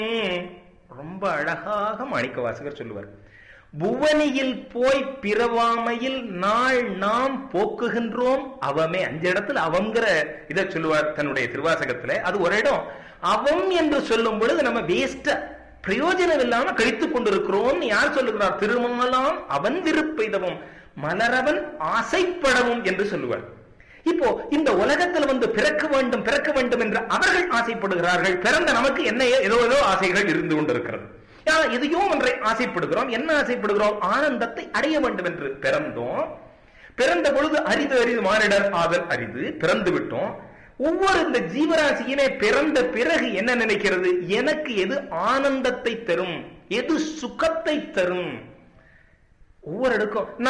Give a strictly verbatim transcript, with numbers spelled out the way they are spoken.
ரொம்ப அழகாக மாணிக்க வாசகர் சொல்லுவார். புவனியில் போய் பிறவாமையில் நாள் நாம் போக்குகின்றோம் அவமே. அஞ்சு இடத்துல அவங்கிற இதை சொல்லுவார் தன்னுடைய திருவாசகத்துல. அது ஒரு இடம். அவம் என்று சொல்லும் பொழுது நம்ம வேஸ்ட பிரயோஜனம் இல்லாம கழித்துக் கொண்டிருக்கிறோம். யார் சொல்லுகிறார்? திருமாலாம் அவன் விருப்பெய்தவும் மலரவன் ஆசைப்படவும் என்று சொல்லுவார். இப்போ இந்த உலகத்தில் வந்து பிறக்க வேண்டும் பிறக்க வேண்டும் என்று அவர்கள் ஆசைப்படுகிறார்கள். பிறந்த நமக்கு என்ன ஏதோ ஏதோ ஆசைகள் இருந்து கொண்டிருக்கிறது. எதையோ ஒன்றை ஆசைப்படுகிறோம். என்ன ஆசைப்படுகிறோம்? ஆனந்தத்தை அடைய வேண்டும் என்று பிறந்தோம். பிறந்த பொழுது அரிது அரிது மானிடர் ஆதல் அரிது பிறந்து விட்டோம். ஒவ்வொரு இந்த ஜீவராசியினே பிறந்த பிறகு என்ன நினைக்கிறது? எனக்கு எது ஆனந்தத்தை தரும், எது சுகத்தை தரும்? ஒவ்வொரு இடக்கும்